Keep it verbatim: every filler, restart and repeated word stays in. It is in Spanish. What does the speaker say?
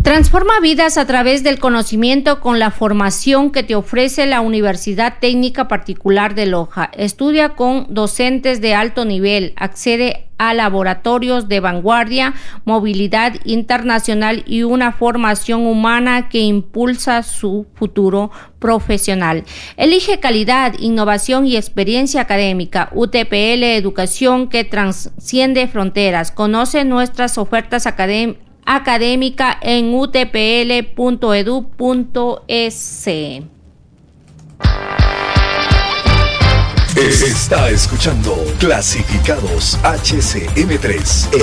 Transforma vidas a través del conocimiento con la formación que te ofrece la Universidad Técnica Particular de Loja. Estudia con docentes de alto nivel, accede a laboratorios de vanguardia, movilidad internacional y una formación humana que impulsa su futuro profesional. Elige calidad, innovación y experiencia académica. U T P L Educación que trasciende fronteras. Conoce nuestras ofertas académicas académica en u t p l punto e d u punto e s. Está escuchando Clasificados H C M tres.